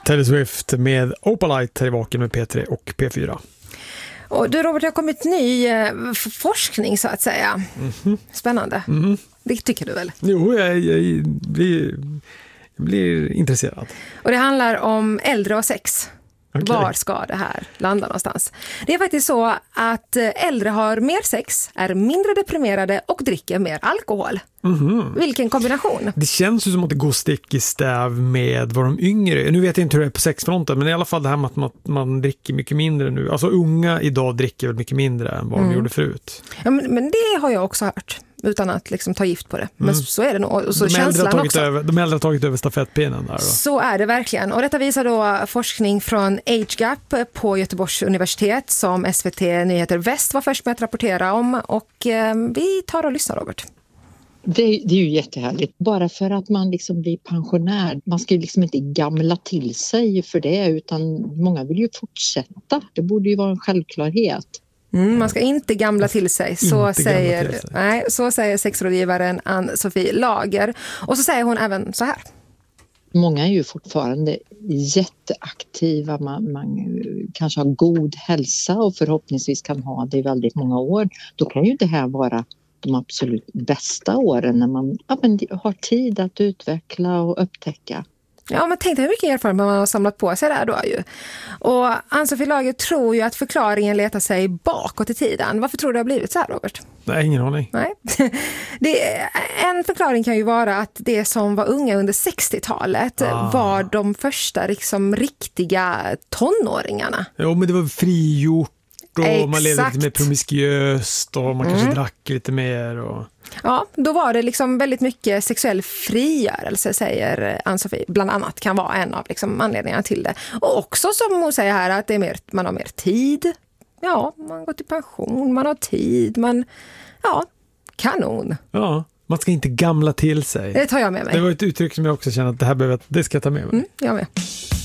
Taylor Swift med Opalite här i Vaken med P3 och P4. Och du Robert, det har kommit ny forskning så att säga. Spännande. Det tycker du väl? Jo, jag blir intresserad. Och det handlar om äldre och sex. Okay. Var ska det här landa någonstans? Det är faktiskt så att äldre har mer sex, är mindre deprimerade och dricker mer alkohol. Vilken kombination. Det känns ju som att det går stick i stäv med vad de yngre är. Nu vet jag inte hur det är på sexfronten, men i alla fall det här med att man dricker mycket mindre nu. Alltså unga idag dricker väl mycket mindre än vad de gjorde förut. Ja, men det har jag också hört. Utan att liksom ta gift på det. Men så är det nog. Och så de känslan också. De äldre har tagit över stafettpinnen där då. Så är det verkligen. Och detta visar då forskning från AgeGap på Göteborgs universitet som SVT Nyheter Väst var först med att rapportera om. Och vi tar och lyssnar, Robert. Det är ju jättehärligt. Bara för att man liksom blir pensionär. Man ska ju liksom inte gamla till sig för det, utan många vill ju fortsätta. Det borde ju vara en självklarhet. Man ska inte gamla till sig, så säger sexrådgivaren Ann-Sofie Lager. Och så säger hon även så här. Många är ju fortfarande jätteaktiva, man kanske har god hälsa och förhoppningsvis kan ha det i väldigt många år. Då kan ju det här vara de absolut bästa åren när man har tid att utveckla och upptäcka. Ja, men tänk dig hur mycket erfarenhet man har samlat på sig där då ju. Och Ann-Sofie Lager tror ju att förklaringen letar sig bakåt i tiden. Varför tror du det har blivit så här, Robert? Nej, ingen aning. Nej. En förklaring kan ju vara att det som var unga under 60-talet var de första liksom riktiga tonåringarna. Jo, men det var frigjort. Och exakt. Man levde lite mer promiskuöst och man kanske drack lite mer. Och... Ja, då var det liksom väldigt mycket sexuell frigörelse, säger Ann-Sofie. Bland annat kan vara en av liksom anledningarna till det. Och också som hon säger här att det är man har mer tid. Ja, man går till pension, man har tid. Kanon. Ja, man ska inte gamla till sig. Det tar jag med mig. Det var ett uttryck som jag också känner att det ska jag ta med mig. Jag med.